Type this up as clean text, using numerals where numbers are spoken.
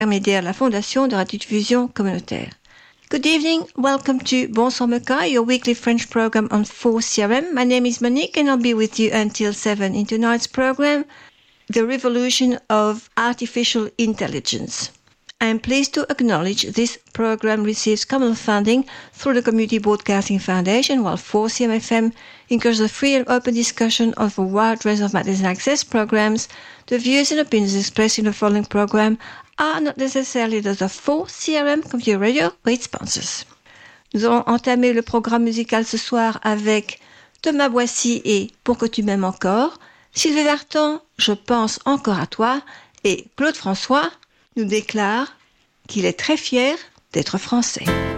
intermédiaire de la Fondation de radiodiffusion communautaire. Good evening, welcome to Bonsoir Mecca, your weekly French program on 4CRM. My name is Monique and I'll be with you until 7 in tonight's program, The Revolution of Artificial Intelligence. I am pleased to acknowledge this program receives common funding through the Community Broadcasting Foundation, while 4CM-FM encourages a free and open discussion of a wide range of matters and access programs. The views and opinions expressed in the following program are not necessarily those of 4CRM Community Radio or its sponsors. Nous allons entamer le programme musical ce soir avec Thomas Boissy et Pour que tu m'aimes encore, Sylvie Vartan, Je pense encore à toi, et Claude François nous déclare qu'il est très fier d'être français.